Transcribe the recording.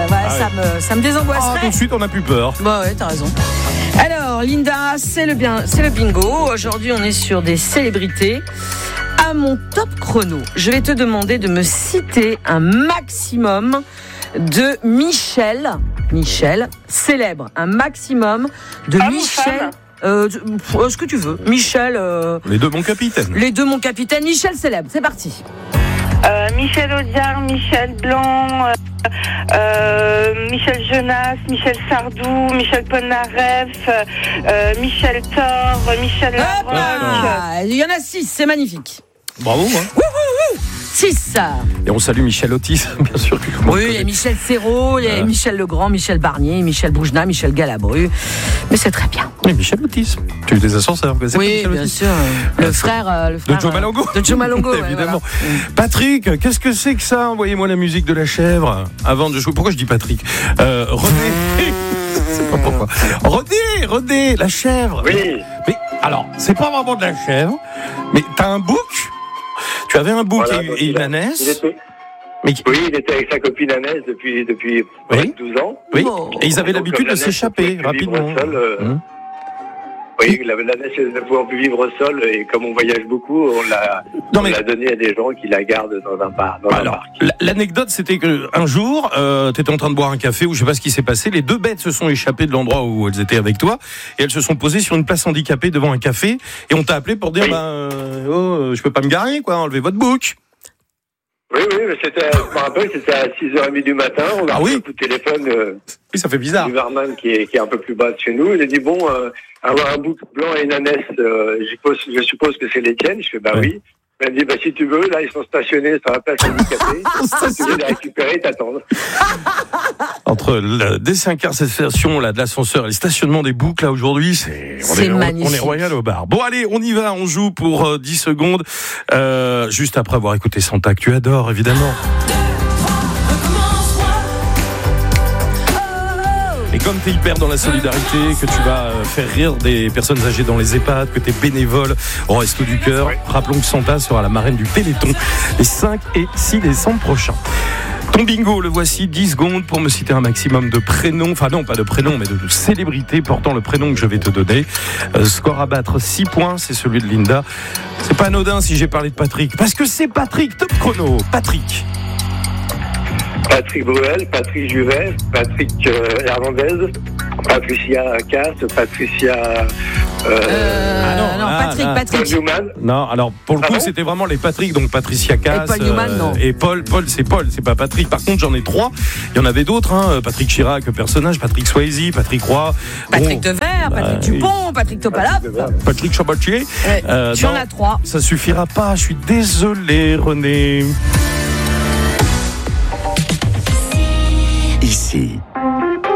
ça me désangoisserait. Tout de suite, on n'a plus peur. Bah ouais, t'as raison. Alors, Linda, c'est le bingo. Aujourd'hui, on est sur des célébrités. À mon top chrono, je vais te demander de me citer un maximum de Michel célèbre. Un maximum de Michel. Ce que tu veux. Michel. Les deux, mon capitaine. Michel célèbre. C'est parti. Michel Audiard, Michel Blanc, Michel Jonas, Michel Sardou, Michel Polnareff, Michel Thor, Michel Larocque. Il y en a 6, c'est magnifique. Bravo, hein. 6. Et on salue Michel Otis, bien sûr. Oui, il y a Michel Serrault, il y a Michel Legrand, Michel Barnier, Michel Boujna, Michel Galabru. Mais c'est très bien. Oui, Michel Otis. Tu es des ascenseurs. Oui, bien sûr. Le frère de Joe Malongo. De Joe Malongo, évidemment. Voilà. Patrick, qu'est-ce que c'est que ça? Envoyez-moi la musique de la chèvre avant de jouer. Pourquoi je dis Patrick? René. C'est pas pourquoi. René, la chèvre. Oui. Mais alors, c'est pas vraiment de la chèvre, mais t'as un bouc. Tu avais un bouc et une ânesse. Oui, il était avec sa copine Annès depuis 12 ans. Oui, et ils avaient l'habitude de s'échapper rapidement. Oui, l'ânesse ne pouvant plus vivre au sol, et comme on voyage beaucoup, on l'a donné à des gens qui la gardent dans un parc. L'anecdote, c'était qu'un jour, tu étais en train de boire un café, ou je sais pas ce qui s'est passé, les deux bêtes se sont échappées de l'endroit où elles étaient avec toi, et elles se sont posées sur une place handicapée devant un café, et on t'a appelé pour dire, je peux pas me garer, quoi, enlevez votre bouc. Oui, mais je me rappelle, c'était à 6h30 du matin, on a reçu un coup de téléphone oui, ça fait bizarre. Du barman qui est un peu plus bas de chez nous. Il a dit, avoir un bouc blanc et une ânesse, je suppose que c'est les tiennes. Je fais, oui. Il m'a dit, si tu veux, là, ils sont stationnés sur la place handicapée. Si tu veux les récupérer, t'attends. Entre la désincarcération de l'ascenseur et le stationnement des boucs, là, aujourd'hui, c'est magnifique. On est royal au bar. Bon, allez, on y va, on joue pour 10 secondes. Juste après avoir écouté Santa, que tu adores, évidemment. Et comme tu es hyper dans la solidarité, que tu vas faire rire des personnes âgées dans les EHPAD, que tu es bénévole au Resto du Cœur, rappelons que Santa sera la marraine du Téléthon les 5 et 6 décembre prochains. Ton bingo, le voici, 10 secondes pour me citer un maximum de prénoms, enfin non, pas de prénoms, mais de célébrités portant le prénom que je vais te donner. Score à battre, 6 points, c'est celui de Linda. C'est pas anodin si j'ai parlé de Patrick, parce que c'est Patrick, top chrono, Patrick Bruel, Patrick Juvet, Patrick Hernandez, Patricia Cass, Patricia... Patrick. Newman. Non, alors pour le coup, c'était vraiment les Patrick, donc Patricia Cass. Et Paul Newman, non. Et Paul, c'est pas Patrick. Par contre, j'en ai 3. Il y en avait d'autres, hein. Patrick Chirac, personnage, Patrick Swayze, Patrick Roy. Patrick Devers, Patrick Dupont, Patrick Topalap. Patrick Sabatier. J'en ai 3. Ça suffira pas, je suis désolé, René.